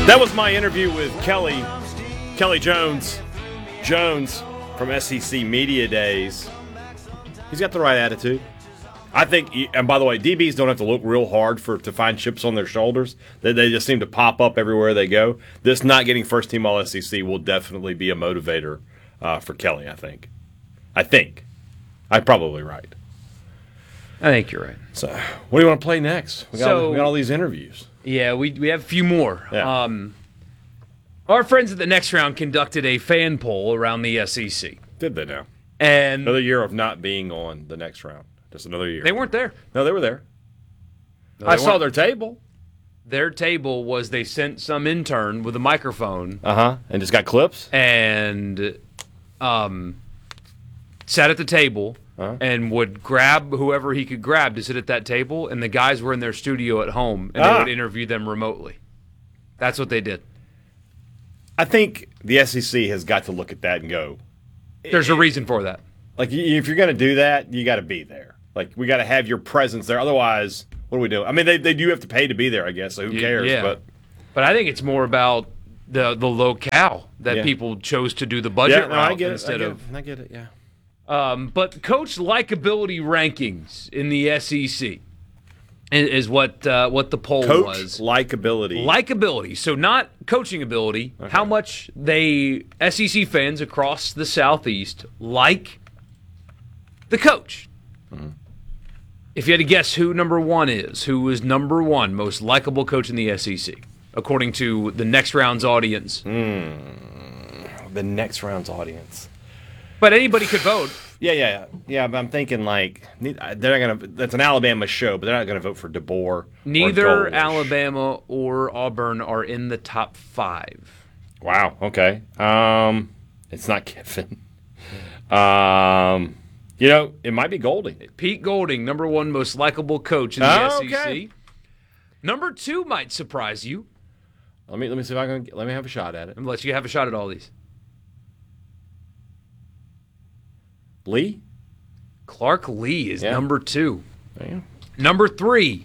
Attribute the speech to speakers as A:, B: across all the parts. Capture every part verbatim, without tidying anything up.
A: That was my interview with Kelly, Kelly Jones, Jones from S E C Media Days. He's got the right attitude. I think, and by the way, D Bs don't have to look real hard for to find chips on their shoulders. They, they just seem to pop up everywhere they go. This not getting first team All S E C will definitely be a motivator uh, for Kelly, I think. I think. I'm probably right.
B: I think you're right.
A: So, what do you want to play next? We got,
B: So,
A: we got all these interviews.
B: Yeah, we we have a few more.
A: Yeah.
B: Um, our friends at the Next Round conducted a fan poll around the S E C.
A: Did they now?
B: And
A: Another year of not being on the next round. Just another year.
B: they weren't there.
A: No, they were there.
B: No,
A: I
B: they
A: saw
B: weren't.
A: their table.
B: Their table was they sent some intern with a microphone
A: Uh huh. And just got clips.
B: and um, sat at the table
A: Uh-huh.
B: and would grab whoever he could grab to sit at that table, and the guys were in their studio at home, and they
A: Ah.
B: would interview them remotely. That's what they did.
A: I think the S E C has got to look at that and go,
B: There's a reason for that.
A: like, y- if you're going to do that, you got to be there. Like, we got to have your presence there. Otherwise, what do we do? I mean, they, they do have to pay to be there, I guess, so who
B: Y-
A: cares?
B: yeah.
A: But
B: But I think it's more about the the locale that
A: Yeah.
B: people chose to do the budget
A: yeah, no,
B: route
A: I get it. I
B: instead
A: get
B: of.
A: it. I get it, yeah.
B: Um, but coach likability rankings in the S E C i- is what uh, what the poll
A: Coach
B: was.
A: likability.
B: Likability, so not coaching ability. How much they S E C fans across the Southeast like the coach.
A: Mm-hmm.
B: If you had to guess who number one is, who is number one most likable coach in the S E C, according to the next round's audience.
A: the next round's audience.
B: But anybody could vote.
A: Yeah, yeah, yeah. Yeah, but I'm thinking, like, ne- they're not going to, that's an Alabama show, but they're not going to vote for DeBoer. or
B: Neither
A: Golish.
B: Alabama or Auburn are in the top five.
A: Wow, okay. Um, it's not Kiffin. Um, you know, it might be Golding.
B: Pete Golding, number one most likable coach in the
A: Oh,
B: S E C.
A: okay.
B: Number two might surprise you.
A: Let me let me see if I can let me have a shot at it.
B: I'm gonna let you have a shot at all these.
A: Lee?
B: Clark Lee is
A: Yeah.
B: number two.
A: Yeah.
B: Number three,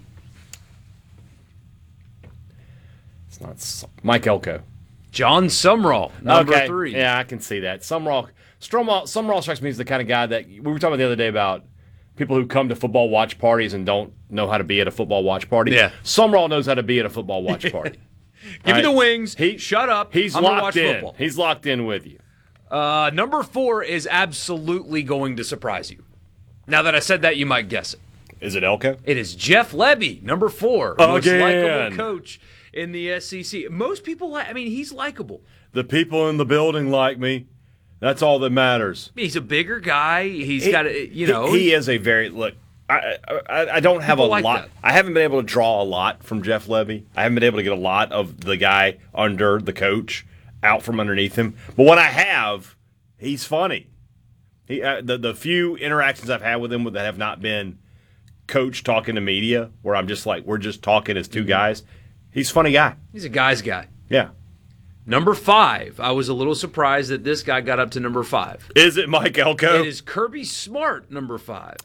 A: It's not S- Mike Elko.
B: John Sumrall, number
A: okay.
B: three.
A: Yeah, I can see that. Sumrall, Sumrall, Sumrall strikes me as the kind of guy that we were talking about the other day about people who come to football watch parties and don't know how to be at a football watch party.
B: Yeah.
A: Sumrall knows how to be at a football watch party.
B: Give me the
A: Right.
B: wings.
A: He-
B: Shut up.
A: He's
B: I'm gonna
A: locked
B: watch
A: in.
B: football.
A: He's locked in with you.
B: Uh, number four is absolutely going to surprise you. Now that I said that, you might guess it.
A: Is it Elko?
B: It is Jeff Lebby, number four, most
A: Again.
B: likable coach in the S E C. Most people, li- I mean, he's likable.
A: The people in the building like me. That's all that matters.
B: He's a bigger guy. He's
A: He-
B: got, a, you know,
A: he, he is a very look. I, I I don't have a
B: People like
A: lot.
B: that.
A: I haven't been able to draw a lot from Jeff Lebby. I haven't been able to get a lot of the guy under the coach out from underneath him. But when I have, he's funny. He uh, the the few interactions I've had with him that have not been coach talking to media, where I'm just like we're just talking as 2
B: Mm-hmm.
A: guys. He's a funny guy.
B: he's a guy's guy.
A: Yeah.
B: Number five, I was a little surprised that this guy got up to number five.
A: Is it Mike Elko?
B: It is Kirby Smart, number five.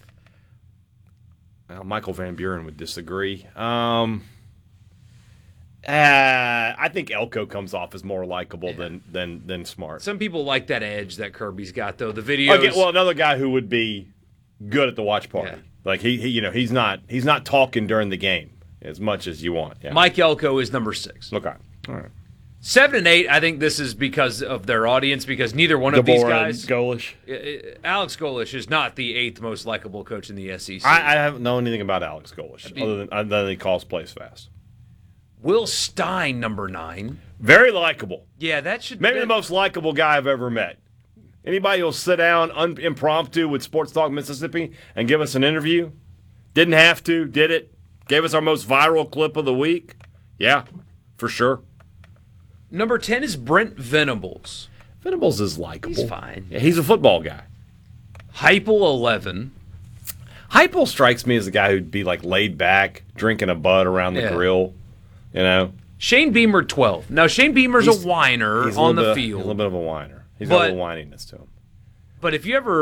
A: Well, Michael Van Buren would disagree. Um, uh, I think Elko comes off as more likable than, than than Smart.
B: Some people like that edge that Kirby's got, though. The videos.
A: Okay, well, another guy who would be good at the watch party.
B: Yeah.
A: Like he, he, you know, he's not he's not talking during the game as much as you want. Yeah.
B: Mike Elko is number six.
A: Okay. All right.
B: Seven and eight, I think this is because of their audience, because neither one of these
A: DeBoer
B: guys.
A: and Golish.
B: Uh, Alex Golish is not the eighth most likable coach in the S E C.
A: I, I haven't known anything about Alex Golish
B: mean-
A: other than, other than he calls plays fast.
B: Will Stein, number nine.
A: Very likable.
B: Yeah, that should
A: Maybe
B: that-
A: the most likable guy I've ever met. Anybody who'll sit down un- impromptu with Sports Talk Mississippi and give us an interview? Didn't have to, did it? Gave us our most viral clip of the week? Yeah, for sure.
B: Number ten is Brent Venables.
A: Venables is likable.
B: He's fine.
A: Yeah, he's a football guy.
B: Heupel, eleven.
A: Heupel strikes me as a guy who'd be like laid back, drinking a bud around the
B: Yeah.
A: grill. You know,
B: Shane Beamer, twelve. Now, Shane Beamer's
A: He's-
B: a whiner
A: he's a
B: on
A: little
B: the
A: bit,
B: field.
A: He's a little bit of a whiner. He's got a
B: But-
A: little whininess to him.
B: But if you ever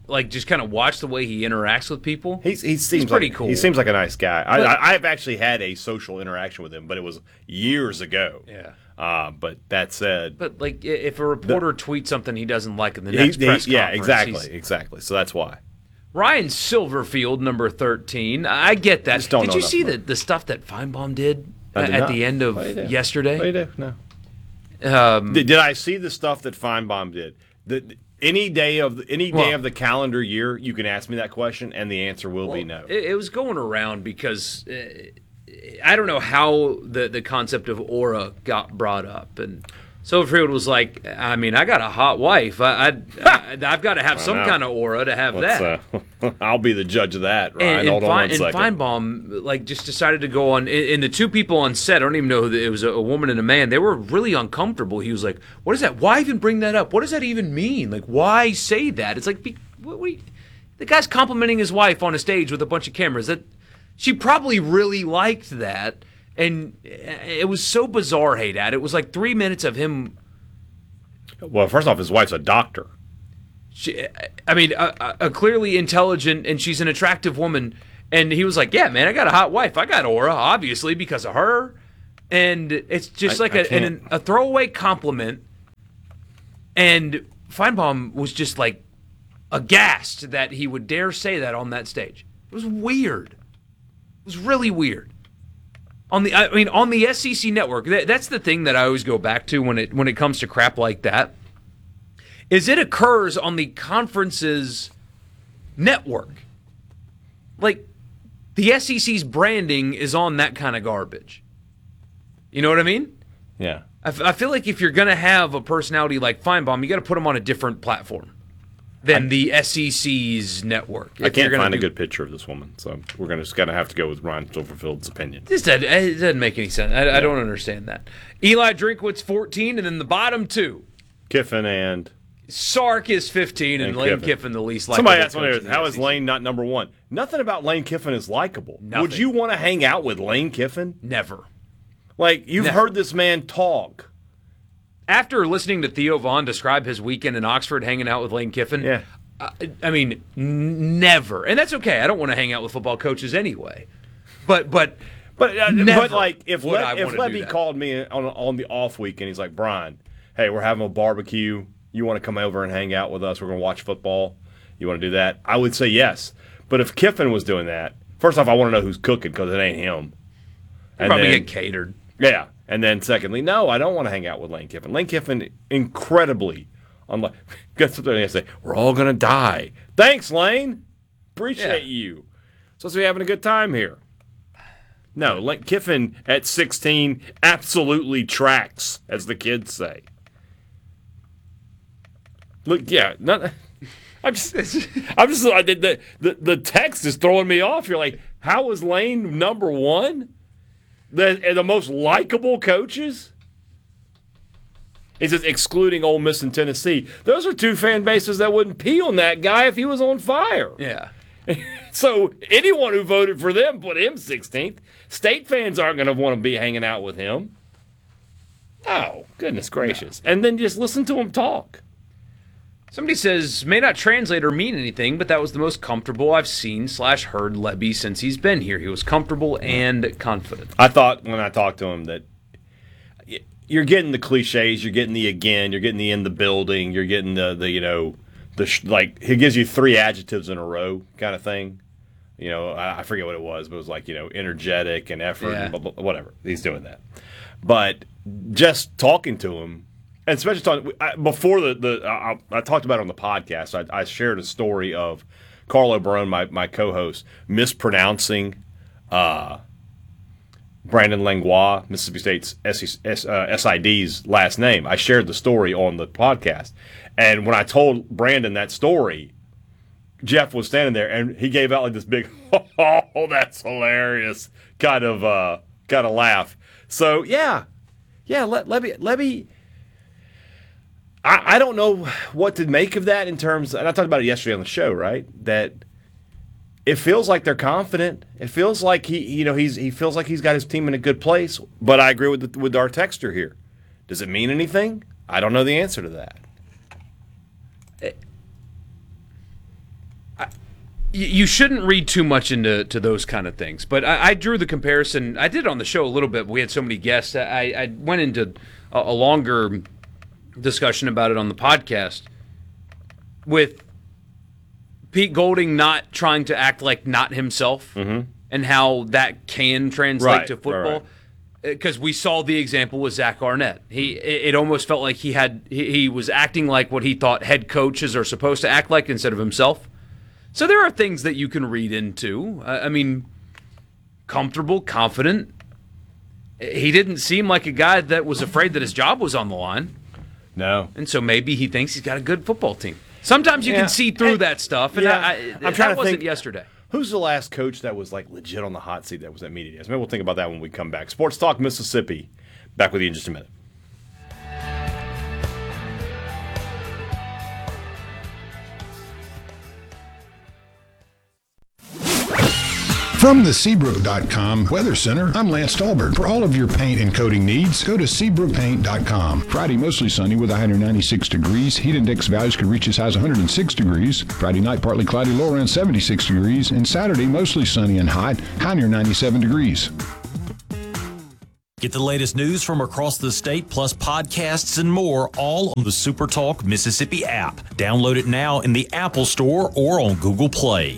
B: like just kind of watch the way he interacts with people.
A: He's, he seems
B: pretty
A: like,
B: cool.
A: He seems like a nice guy. I,
B: But-
A: I, I've actually had a social interaction with him, but it was years ago.
B: Yeah.
A: Uh, but that said,
B: But like, i- if a reporter tweets something he doesn't like in the
A: he,
B: next
A: he-
B: press
A: yeah,
B: conference,
A: exactly,
B: he's-
A: exactly. So that's why.
B: Ryan Silverfield, number thirteen. I get that.
A: Just don't
B: Did
A: know
B: you
A: enough
B: see
A: about
B: the, the stuff that Feinbaum did,
A: I
B: uh,
A: did
B: at
A: not.
B: the end of
A: What do you do?
B: yesterday?
A: What do you do? No.
B: Um,
A: Did, did I see the stuff that Feinbaum did? The, any day of the, any day
B: Well-
A: of the calendar year, you can ask me that question, and the answer will be no.
B: It, it was going around because uh, I don't know how the, the concept of aura got brought up. And Silverfield was like, I mean, I got a hot wife. I, I, I, I've got to have some
A: know.
B: kind of aura to have
A: Let's,
B: that.
A: uh, I'll be the judge of that, Ryan.
B: And,
A: Hold
B: and,
A: on
B: Fein,
A: one
B: and
A: second.
B: Feinbaum like just decided to go on. And, and the two people on set, I don't even know who the, it was, a, a woman and a man. They were really uncomfortable. He was like, "What is that? Why even bring that up? What does that even mean? Like, why say that?" It's like, be, what, what do you, the guy's complimenting his wife on a stage with a bunch of cameras. That she probably really liked that, and it was so bizarre. Hey, Dad, it was like three minutes of him.
A: Well, first off, his wife's a doctor.
B: She, I mean, a, a clearly intelligent, and she's an attractive woman. And he was like, "Yeah, man, I got a hot wife. I got aura, obviously, because of her." And it's just
A: I-
B: like
A: I
B: a,
A: can't-
B: an, a throwaway compliment. And Feinbaum was just like aghast that he would dare say that on that stage. It was weird. It was really weird. On the, I mean, on the S E C network, that, that's the thing that I always go back to when it when it comes to crap like that. Is it occurs on the conference's network. Like, the S E C's branding is on that kind of garbage. You know what I mean?
A: Yeah.
B: I, f- I feel like if you're going to have a personality like Feinbaum, you got to put him on a different platform than I, the S E C's network.
A: I can't find
B: do,
A: a good picture of this woman, so we're gonna just gonna have to go with Ryan Silverfield's opinion.
B: This doesn't, it doesn't make any sense. I, yeah. I don't understand that. Eli Drinkwitz, fourteen, and then the bottom two.
A: Kiffin and...
B: Sark is fifteen, and, and Lane Kiffin. Kiffin the least likable.
A: Somebody asked me, how is Lane not number one? Nothing about Lane Kiffin is likable.
B: Nothing.
A: Would you want to hang out with Lane Kiffin?
B: Never.
A: Like, you've
B: Never.
A: heard this man talk.
B: After listening to Theo Vaughn describe his weekend in Oxford hanging out with Lane Kiffin,
A: yeah.
B: I, I mean, n- never. And that's okay. I don't want to hang out with football coaches anyway. But, but,
A: but, uh,
B: never
A: but like, if
B: would
A: Le-
B: I
A: if
B: wanna
A: Levy
B: do that.
A: called me on on the off week and he's like, Brian, hey, we're having a barbecue. You want to come over and hang out with us? We're going to watch football. You want to do that? I would say yes. But if Kiffin was doing that, first off, I want to know who's cooking because it ain't him.
B: And probably then, get catered.
A: Yeah. And then secondly, no, I don't want to hang out with Lane Kiffin. Lane Kiffin, incredibly, unlike, gets up there and say, we're all going to die. Thanks, Lane. Appreciate yeah. you. Supposed to be having a good time here. No, Lane Kiffin at sixteen absolutely tracks, as the kids say. Look, yeah, not, I'm just, I'm just, the, the the text is throwing me off. You're like, how is Lane number one? The the most likable coaches? He says, excluding Ole Miss and Tennessee. Those are two fan bases that wouldn't pee on that guy if he was on fire.
B: Yeah.
A: So anyone who voted for them put him sixteenth. State fans aren't going to want to be hanging out with him. Oh, goodness gracious. No. And then just listen to him talk.
B: Somebody says, may not translate or mean anything, but that was the most comfortable I've seen slash heard Lebby since he's been here. He was comfortable and confident.
A: I thought when I talked to him that you're getting the cliches, you're getting the again, you're getting the in the building, you're getting the, the you know, the sh- like he gives you three adjectives in a row kind of thing. You know, I, I forget what it was, but it was like, you know, energetic and effort yeah. and blah, blah, whatever. He's doing that. But just talking to him, and especially talking, I, before the, the I, I talked about it on the podcast, I, I shared a story of Carlo Barone, my, my co-host, mispronouncing uh, Brandon Langlois, Mississippi State's S, S, uh, S I D's last name. I shared the story on the podcast. And when I told Brandon that story, Jeff was standing there, and he gave out like this big, oh, that's hilarious, kind of uh, kind of laugh. So, yeah, yeah, Le- Lebby, Lebby, I, I don't know what to make of that in terms, and I talked about it yesterday on the show, right, that it feels like they're confident. It feels like he, you know, he's he feels like he's got his team in a good place, but I agree with the, with our texter here. Does it mean anything? I don't know the answer to that.
B: I, you shouldn't read too much into to those kind of things. But I, I drew the comparison. I did on the show a little bit. We had so many guests. I, I went into a, a longer discussion about it on the podcast with Pete Golding not trying to act like not himself, mm-hmm. and how that can translate
A: right,
B: to football.
A: Right, right.
B: Because we saw the example with Zach Arnett. He it almost felt like he had he, he was acting like what he thought head coaches are supposed to act like instead of himself. So there are things that you can read into. Uh, I mean, comfortable, confident. He didn't seem like a guy that was afraid that his job was on the line.
A: No.
B: And so maybe he thinks he's got a good football team. Sometimes you
A: yeah.
B: can see through and, that stuff. And
A: yeah.
B: I, I,
A: I'm
B: that
A: trying to
B: wasn't
A: think,
B: yesterday.
A: Who's the last coach that was like legit on the hot seat that was at media days? Maybe we'll think about that when we come back. Sports Talk Mississippi. Back with you in just a minute.
C: From the Seabrook dot com Weather Center, I'm Lance Stolberg. For all of your paint and coating needs, go to Seabrook Paint dot com. Friday, mostly sunny with a high near ninety-six degrees. Heat index values could reach as high as one hundred six degrees. Friday night, partly cloudy, low around seventy-six degrees. And Saturday, mostly sunny and hot, high near ninety-seven degrees.
D: Get the latest news from across the state, plus podcasts and more, all on the SuperTalk Mississippi app. Download it now in the Apple Store or on Google Play.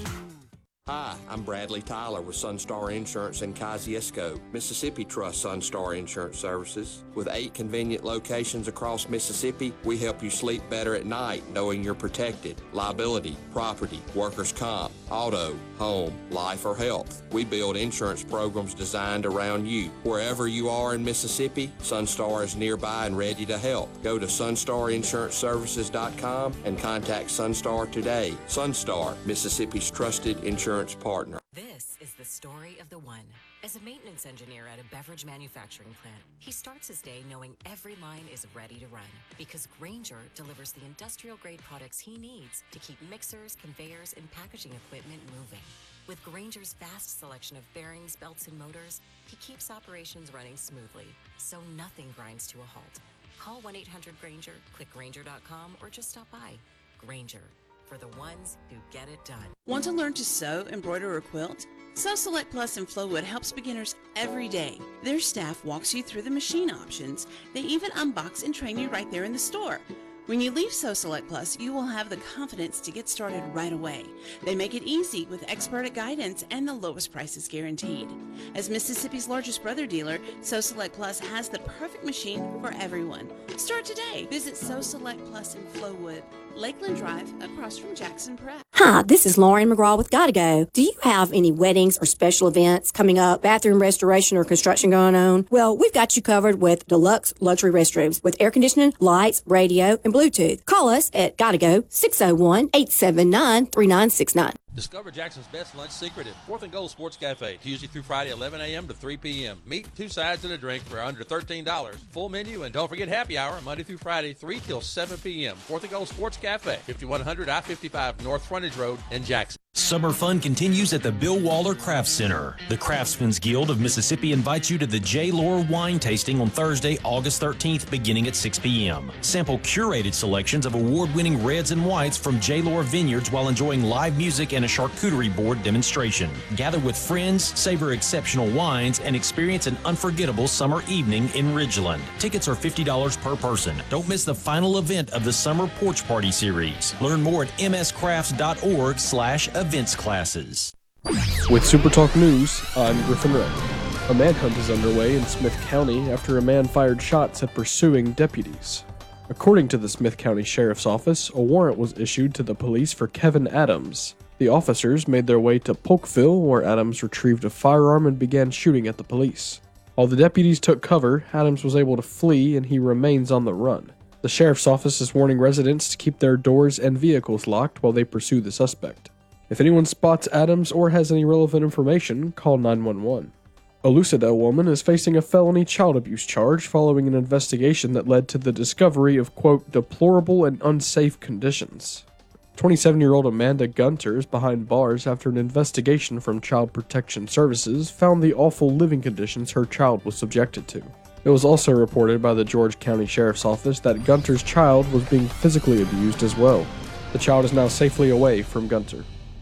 E: Hi, I'm Bradley Tyler with Sunstar Insurance in Kosciuszko. Mississippi trusts Sunstar Insurance Services. With eight convenient locations across Mississippi, we help you sleep better at night knowing you're protected. Liability, property, workers' comp, auto, home, life, or health. We build insurance programs designed around you. Wherever you are in Mississippi, Sunstar is nearby and ready to help. Go to sunstar insurance services dot com and contact Sunstar today. Sunstar, Mississippi's trusted insurance partner.
F: This is the story of the one. As a maintenance engineer at a beverage manufacturing plant, he starts his day knowing every line is ready to run because Grainger delivers the industrial-grade products he needs to keep mixers, conveyors, and packaging equipment moving. With Grainger's vast selection of bearings, belts, and motors, he keeps operations running smoothly, so nothing grinds to a halt. Call one eight hundred Grainger, click Grainger dot com, or just stop by. Grainger, for the ones who get it done.
G: Want to learn to sew, embroider, or quilt? Sew Select Plus in Flowwood helps beginners every day. Their staff walks you through the machine options. They even unbox and train you right there in the store. When you leave Sew Select Plus, you will have the confidence to get started right away. They make it easy with expert guidance and the lowest prices guaranteed. As Mississippi's largest brother dealer, Sew Select Plus has the perfect machine for everyone. Start today. Visit Sew Select Plus in Flowwood, Lakeland Drive, across from Jackson Prep.
H: Hi, this is Lauren McGraw with Gotta Go. Do you have any weddings or special events coming up, bathroom restoration or construction going on? Well, we've got you covered with deluxe luxury restrooms with air conditioning, lights, radio, and Bluetooth. Call us at Gotta Go, six oh one, eight seven nine, three nine six nine.
I: Discover Jackson's best lunch secret at Fourth and Gold Sports Cafe, Tuesday through Friday, eleven a.m. to three p.m. Meat, two sides, and a drink for under thirteen dollars. Full menu, and don't forget happy hour, Monday through Friday, three till seven p.m. Fourth and Gold Sports Cafe, fifty-one hundred I fifty-five North Frontage Road in Jackson.
D: Summer fun continues at the Bill Waller Crafts Center. The Craftsman's Guild of Mississippi invites you to the J. Lohr wine tasting on Thursday, August thirteenth, beginning at six p.m. Sample curated selections of award-winning reds and whites from J. Lohr Vineyards while enjoying live music and a charcuterie board demonstration. Gather with friends, savor exceptional wines, and experience an unforgettable summer evening in Ridgeland. Tickets are fifty dollars per person. Don't miss the final event of the Summer Porch Party Series. Learn more at m s crafts dot org slash events classes.
J: With SuperTalk News, I'm Griffin Wright. A manhunt is underway in Smith County after a man fired shots at pursuing deputies. According to the Smith County Sheriff's Office, a warrant was issued to the police for Kevin Adams. The officers made their way to Polkville, where Adams retrieved a firearm and began shooting at the police. While the deputies took cover, Adams was able to flee and he remains on the run. The Sheriff's Office is warning residents to keep their doors and vehicles locked while they pursue the suspect. If anyone spots Adams or has any relevant information, call nine one one. A Lucedale woman is facing a felony child abuse charge following an investigation that led to the discovery of, quote, deplorable and unsafe conditions. twenty-seven-year-old Amanda Gunter is behind bars after an investigation from Child Protection Services found the awful living conditions her child was subjected to. It was also reported by the George County Sheriff's Office that Gunter's child was being physically abused as well. The child is now safely away from Gunter.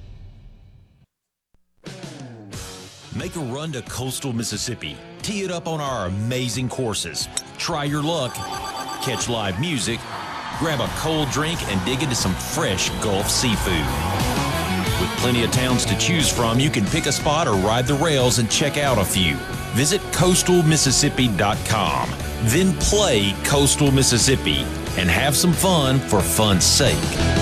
D: Make a run to coastal Mississippi. Tee it up on our amazing courses. Try your luck. Catch live music. Grab a cold drink and dig into some fresh Gulf seafood. With plenty of towns to choose from, you can pick a spot or ride the rails and check out a few. Visit coastal mississippi dot com. Then play Coastal Mississippi and have some fun for fun's sake.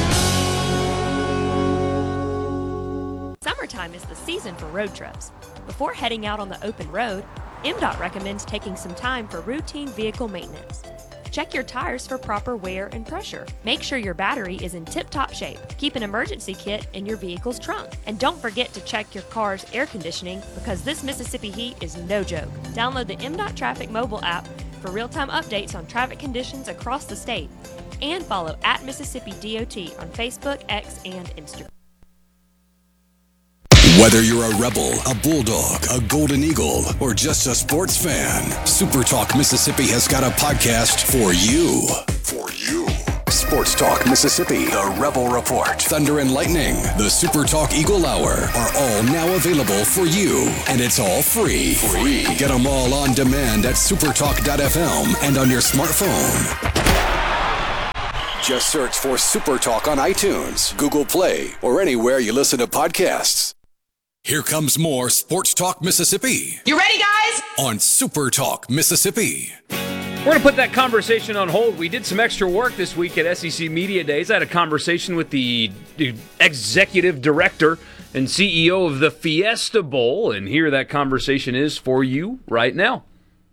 K: Summertime is the season for road trips. Before heading out on the open road, M DOT recommends taking some time for routine vehicle maintenance. Check your tires for proper wear and pressure. Make sure your battery is in tip-top shape. Keep an emergency kit in your vehicle's trunk. And don't forget to check your car's air conditioning, because this Mississippi heat is no joke. Download the M DOT Traffic mobile app for real-time updates on traffic conditions across the state. And follow at Mississippi D O T on Facebook, X, and Instagram.
L: Whether you're a Rebel, a Bulldog, a Golden Eagle, or just a sports fan, Super Talk Mississippi has got a podcast for you. For you. Sports Talk Mississippi, the Rebel Report, Thunder and Lightning, the Super Talk Eagle Hour are all now available for you. And it's all free. Free. Get them all on demand at supertalk dot f m and on your smartphone. Just search for Super Talk on iTunes, Google Play, or anywhere you listen to podcasts. Here comes more Sports Talk Mississippi.
M: You ready, guys?
L: On Super Talk Mississippi.
B: We're going to put that conversation on hold. We did some extra work this week at S E C Media Days. I had a conversation with the executive director and C E O of the Fiesta Bowl, and here that conversation is for you right now.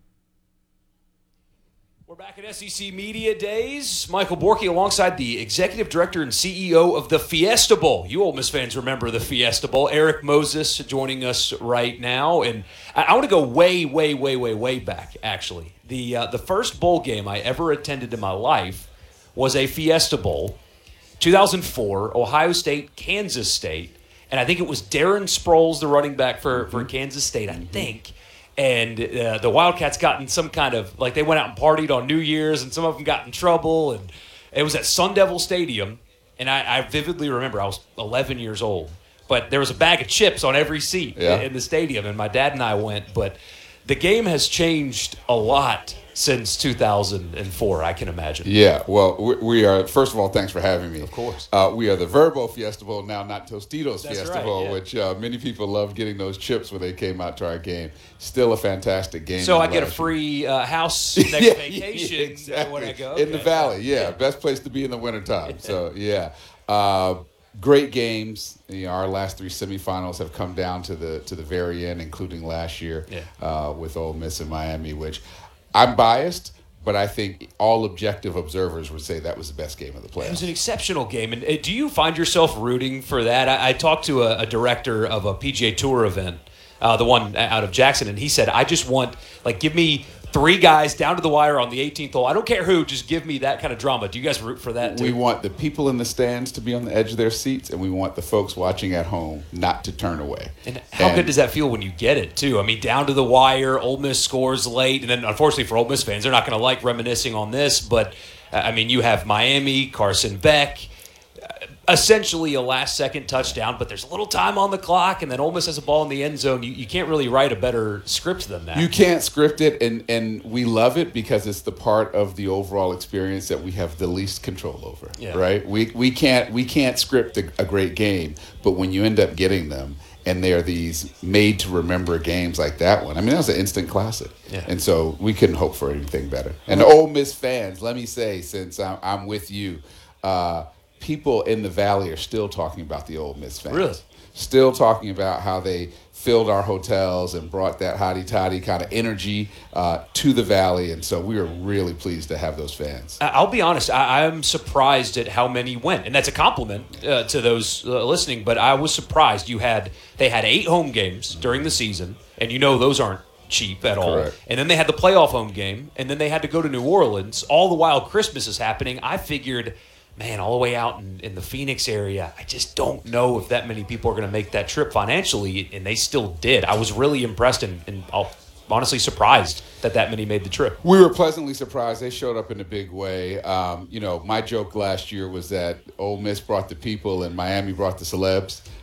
N: We're back at S E C Media Days. Michael Borky alongside the executive director and C E O of the Fiesta Bowl. You Ole Miss fans remember the Fiesta Bowl. Eric Moses joining us right now. And I, I want to go way, way, way, way, way back, actually. The, uh, the first bowl game I ever attended in my life was a Fiesta Bowl, two thousand four, Ohio State, Kansas State. And I think it was Darren Sproles, the running back for, for Kansas State, I think. And uh, the Wildcats got in some kind of, like, they went out and partied on New Year's, and some of them got in trouble. And it was at Sun Devil Stadium. And I, I vividly remember I was eleven years old. But there was a bag of chips on every seat yeah. in the stadium, and my dad and I went. But the game has changed a lot since two thousand four, I can imagine.
O: Yeah, well, we, we are, first of all, thanks for having me.
N: Of course.
O: Uh, we are the Verbo Fiesta Bowl, now not Tostitos
N: That's
O: Fiesta
N: right,
O: Bowl,
N: yeah.
O: which uh, many people loved getting those chips when they came out to our game. Still a fantastic game.
N: So I get a free uh, house next
O: yeah,
N: vacation
O: yeah, exactly.
N: when I go?
O: In the
N: Okay.
O: Valley, yeah, yeah. Best place to be in the wintertime. So, yeah. Uh, great games. You know, our last three semifinals have come down to the to the very end, including last year
N: yeah.
O: uh, with Ole Miss and Miami, which I'm biased, but I think all objective observers would say that was the best game of the playoffs.
N: It was an exceptional game. And uh, do you find yourself rooting for that? I, I talked to a, a director of a P G A Tour event, uh, the one out of Jackson, and he said, I just want, like, give me three guys down to the wire on the eighteenth hole. I don't care who, just give me that kind of drama. Do you guys root for that too?
O: We want the people in the stands to be on the edge of their seats, and we want the folks watching at home not to turn away.
N: And how
O: and,
N: good does that feel when you get it, too? I mean, down to the wire, Ole Miss scores late, and then unfortunately for Ole Miss fans, they're not going to like reminiscing on this, but, uh, I mean, you have Miami, Carson Beck, uh, essentially a last-second touchdown, but there's a little time on the clock, and then Ole Miss has a ball in the end zone. You, you can't really write a better script than that.
O: You can't script it, and, and we love it because it's the part of the overall experience that we have the least control over,
N: yeah.
O: right? We we can't we can't script a, a great game, but when you end up getting them, and they're these made-to-remember games like that one, I mean, that was an instant classic.
N: Yeah.
O: And so we couldn't hope for anything better. And the Ole Miss fans, let me say, since I'm, I'm with you, uh, people in the Valley are still talking about the Ole Miss fans.
N: Really?
O: Still talking about how they filled our hotels and brought that hotty-toddy kind of energy uh, to the Valley. And so we are really pleased to have those fans.
N: I'll be honest, I, I'm surprised at how many went. And that's a compliment uh, to those uh, listening, but I was surprised. You had They had eight home games during the season, and you know those aren't cheap at all.
O: Correct.
N: And then they had the playoff home game, and then they had to go to New Orleans. All the while Christmas is happening. I figured, man, all the way out in, in the Phoenix area, I just don't know if that many people are going to make that trip financially, and they still did. I was really impressed and, and I'll, honestly surprised that that many made the trip.
O: We were pleasantly surprised. They showed up in a big way. Um, you know, my joke last year was that Ole Miss brought the people and Miami brought the celebs.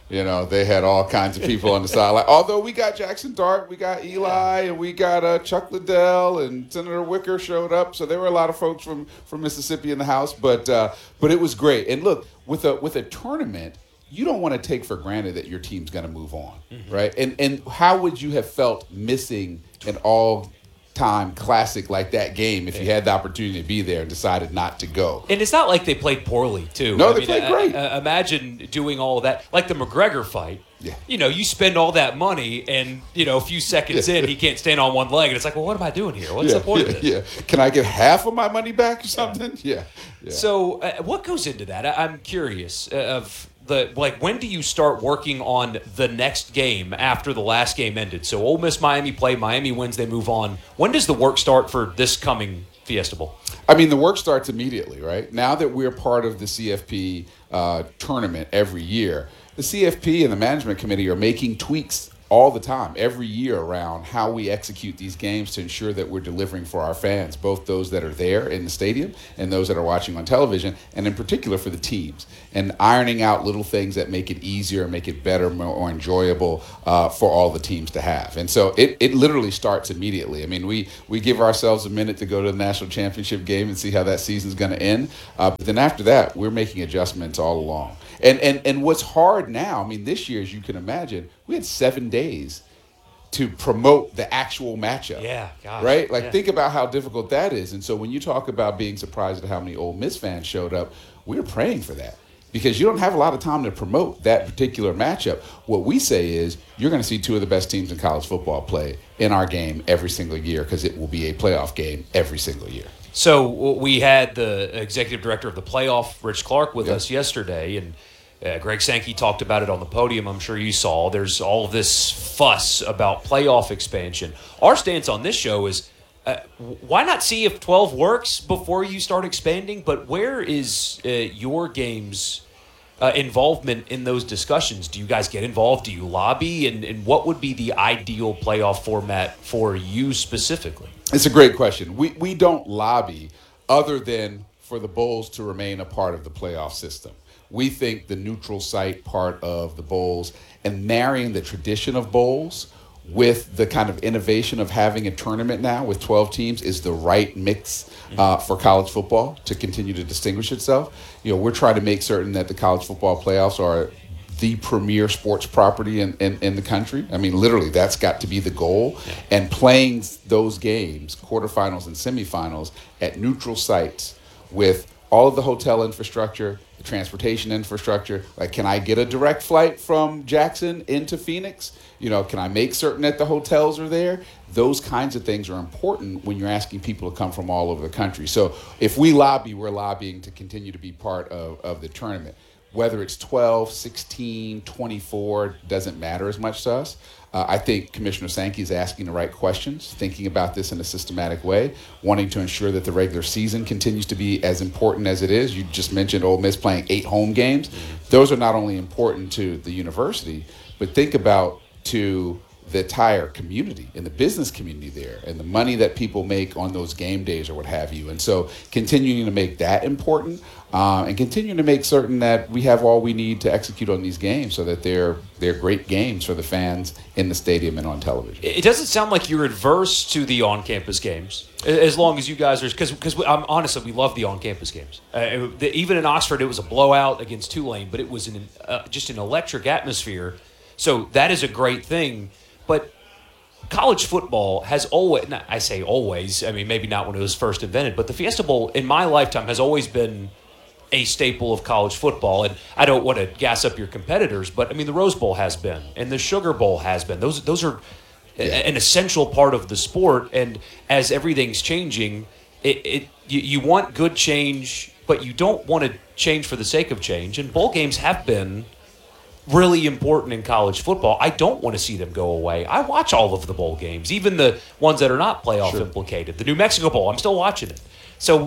O: You know, they had all kinds of people on the sideline. Although we got Jackson Dart, we got Eli, and we got uh, Chuck Liddell, and Senator Wicker showed up. So there were a lot of folks from, from Mississippi in the house. But uh, but it was great. And look, with a with a tournament, you don't want to take for granted that your team's going to move on, mm-hmm. right? And and how would you have felt missing an all-time classic like that game if you had the opportunity to be there and decided not to go?
N: And it's not like they played poorly, too.
O: No,
N: I
O: they
N: mean,
O: played
N: uh,
O: great.
N: Uh, imagine doing all of that. Like the McGregor fight.
O: Yeah.
N: You know, you spend all that money, and, you know, a few seconds
O: Yeah.
N: in, he can't stand on one leg. And it's like, well, what am I doing here? What's
O: yeah,
N: the point
O: yeah,
N: of this?
O: Yeah. Can I get half of my money back or something? Yeah. yeah.
N: So uh, what goes into that? I- I'm curious uh, of... The, like, when do you start working on the next game after the last game ended? So Ole Miss, Miami play, Miami wins, they move on. When does the work start for this coming Fiesta Bowl?
O: I mean, the work starts immediately, right? Now that we're part of the C F P uh, tournament every year, the C F P and the management committee are making tweaks all the time, every year, around how we execute these games to ensure that we're delivering for our fans, both those that are there in the stadium and those that are watching on television, and in particular for the teams, and ironing out little things that make it easier, make it better, more enjoyable uh, for all the teams to have. And so it, it literally starts immediately. I mean, we, we give ourselves a minute to go to the national championship game and see how that season's going to end. Uh, but then after that, we're making adjustments all along. And, and and what's hard now, I mean, this year, as you can imagine, we had seven days to promote the actual matchup.
N: Yeah, gosh.
O: Right? Like,
N: yeah.
O: think about how difficult that is. And so when you talk about being surprised at how many Ole Miss fans showed up, we're praying for that. Because you don't have a lot of time to promote that particular matchup. What we say is you're going to see two of the best teams in college football play in our game every single year, because it will be a playoff game every single year.
N: So we had the executive director of the playoff, Rich Clark, with
O: Yep.
N: us yesterday, and uh, Greg Sankey talked about it on the podium. I'm sure you saw. There's all of this fuss about playoff expansion. Our stance on this show is, uh, why not see if twelve works before you start expanding? But where is uh, your game's uh, involvement in those discussions? Do you guys get involved? Do you lobby? And, and what would be the ideal playoff format for you specifically?
O: It's a great question. We we don't lobby other than for the Bowls to remain a part of the playoff system. We think the neutral site part of the Bowls and marrying the tradition of Bowls with the kind of innovation of having a tournament now with twelve teams is the right mix uh, for college football to continue to distinguish itself. You know, we're trying to make certain that the college football playoffs are the premier sports property in, in, in the country. I mean, literally, that's got to be the goal. Yeah. And playing those games, quarterfinals and semifinals, at neutral sites with all of the hotel infrastructure, the transportation infrastructure. Like, can I get a direct flight from Jackson into Phoenix? You know, can I make certain that the hotels are there? Those kinds of things are important when you're asking people to come from all over the country. So if we lobby, we're lobbying to continue to be part of, of the tournament. Whether it's twelve, sixteen, twenty-four, doesn't matter as much to us. Uh, I think Commissioner Sankey is asking the right questions, thinking about this in a systematic way, wanting to ensure that the regular season continues to be as important as it is. You just mentioned Ole Miss playing eight home games. Those are not only important to the university, but think about to the entire community and the business community there and the money that people make on those game days or what have you. And so continuing to make that important uh, and continuing to make certain that we have all we need to execute on these games so that they're they're great games for the fans in the stadium and on television.
N: It doesn't sound like you're adverse to the on-campus games, as long as you guys are, because because I'm honestly, we love the on-campus games. Uh, the, even in Oxford, it was a blowout against Tulane, but it was an, uh, just an electric atmosphere. So that is a great thing. But college football has always, I say always, I mean, maybe not when it was first invented, but the Fiesta Bowl in my lifetime has always been a staple of college football. And I don't want to gas up your competitors, but I mean, the Rose Bowl has been, and the Sugar Bowl has been. Those, those are yeah. an essential part of the sport. And as everything's changing, it, it you, you want good change, but you don't want to change for the sake of change. And bowl games have been really important in college football. I don't want to see them go away. I watch all of the bowl games, even the ones that are not playoff
O: Sure.
N: implicated. The New Mexico Bowl, I'm still watching it. So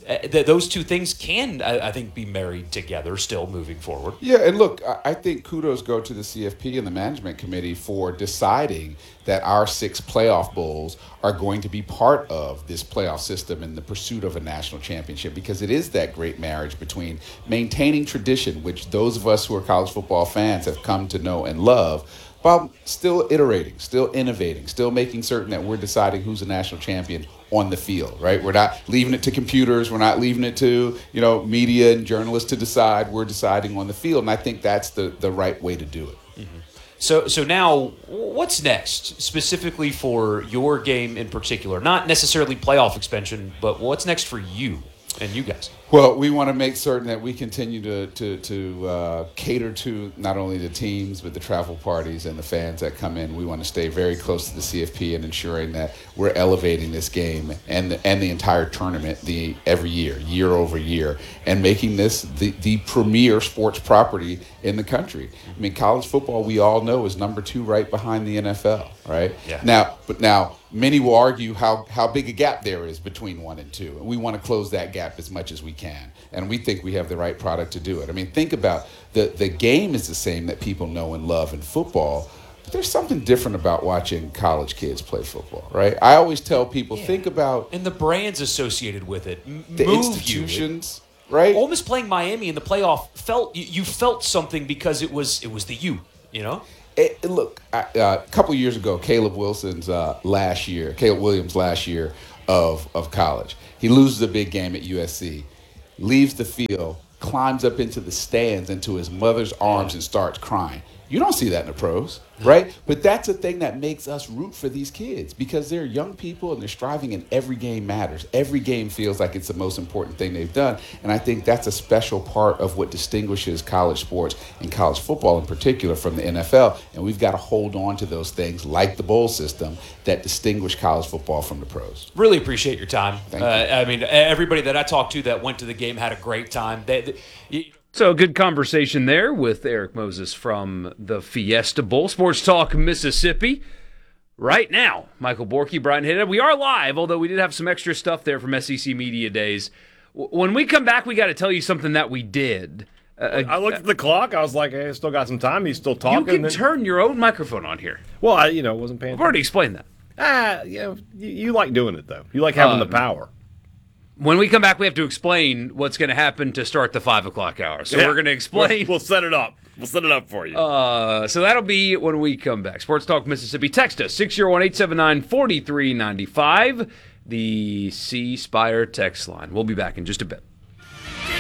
N: uh, th- those two things can, I, I think, be married together still moving forward.
O: Yeah, and look, I, I think kudos go to the C F P and the management committee for deciding that our six playoff bowls are going to be part of this playoff system in the pursuit of a national championship, because it is that great marriage between maintaining tradition, which those of us who are college football fans have come to know and love, while still iterating, still innovating, still making certain that we're deciding who's a national champion on the field, right? We're not leaving it to computers. We're not leaving it to, you know, media and journalists to decide. We're deciding on the field, and I think that's the, the right way to do it.
N: Mm-hmm. So, so now, what's next specifically for your game in particular? Not necessarily playoff expansion, but what's next for you and you guys?
O: Well, we want to make certain that we continue to to, to uh, cater to not only the teams, but the travel parties and the fans that come in. We want to stay very close to the C F P and ensuring that we're elevating this game and the, and the entire tournament the every year, year over year, and making this the, the premier sports property in the country. I mean, college football, we all know, is number two right behind the N F L, right?
N: Yeah.
O: Now, but now many will argue how, how big a gap there is between one and two, and we want to close that gap as much as we can, and we think we have the right product to do it. I mean, think about the the game is the same that people know and love in football, but there's something different about watching college kids play football, right? I always tell people,
N: Yeah.
O: think about
N: And the brands associated with it. M-
O: the
N: move
O: institutions,
N: you.
O: right?
N: Ole Miss playing Miami in the playoff felt you, you felt something because it was it was the U, you know.
O: It, it- look, I, uh, a couple years ago, Caleb Wilson's uh, last year, Caleb Williams' last year of of college, he loses a big game at U S C, leaves the field, climbs up into the stands, into his mother's arms, and starts crying. You don't see that in the pros, right? But that's the thing that makes us root for these kids, because they're young people and they're striving, and every game matters. Every game feels like it's the most important thing they've done. And I think that's a special part of what distinguishes college sports and college football in particular from the N F L. And we've got to hold on to those things like the bowl system that distinguish college football from the pros.
N: Really appreciate your time.
O: Thank
N: uh,
O: you.
N: I mean, everybody that I talked to that went to the game had a great time. They, they, you,
B: So, good conversation there with Eric Moses from the Fiesta Bowl. Sports Talk Mississippi. Right now, Michael Borky, Brian Hayden. We are live, although we did have some extra stuff there from S E C Media Days. W- When we come back, we got to tell you something that we did. Uh,
A: I looked at the clock. I was like, hey, I still got some time. He's still talking.
B: You can
A: Then-
B: turn your own microphone on here.
A: Well, I, you know, wasn't paying
B: I've already explained that.
A: Ah, you, know, you, you like doing it, though. You like having
B: Um,
A: the power.
B: When we come back, we have to explain what's going to happen to start the five o'clock hour. So
A: Yeah.
B: we're going to explain.
A: We'll, we'll set it up. We'll set it up for you.
B: Uh, so that'll be when we come back. Sports Talk Mississippi. Text us, six oh one, eight seven nine, four three nine five, the C Spire text line. We'll be back in just a bit.